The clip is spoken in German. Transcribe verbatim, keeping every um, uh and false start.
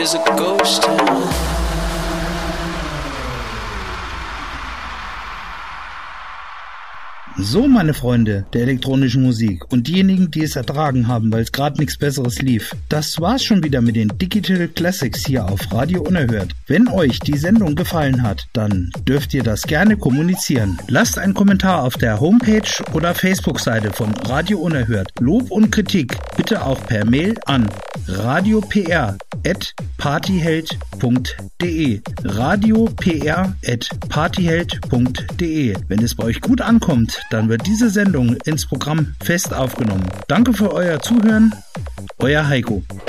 is a ghost town. So, meine Freunde der elektronischen Musik und diejenigen, die es ertragen haben, weil es gerade nichts Besseres lief. Das war's schon wieder mit den Digital Classics hier auf Radio Unerhört. Wenn euch die Sendung gefallen hat, dann dürft ihr das gerne kommunizieren. Lasst einen Kommentar auf der Homepage oder Facebook-Seite von Radio Unerhört. Lob und Kritik bitte auch per Mail an radiopr at partyheld punkt de radiopr at partyheld punkt de. Wenn es bei euch gut ankommt, dann wird diese Sendung ins Programm fest aufgenommen. Danke für euer Zuhören, euer Heiko.